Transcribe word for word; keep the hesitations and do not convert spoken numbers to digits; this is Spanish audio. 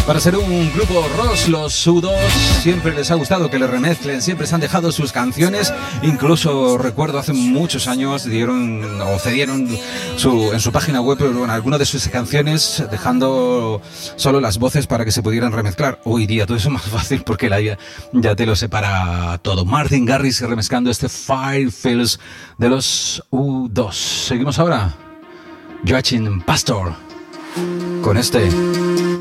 Para ser un grupo rock, los U dos siempre les ha gustado que le remezclen, siempre se han dejado sus canciones. Incluso recuerdo hace muchos años dieron o cedieron su, en su página web en alguna de sus canciones, dejando solo las voces para que se pudieran remezclar. Hoy día todo eso es más fácil porque la I A ya te lo separa todo. Martin Garrix remezclando este Firefields de los U dos. Seguimos ahora. Joachim Pastor con este